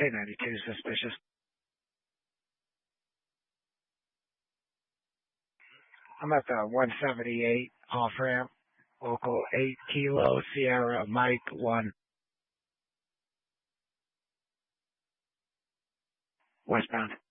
K92 suspicious. I'm at the 178 off ramp, local 8 Kilo Sierra Mike 1. Westbound.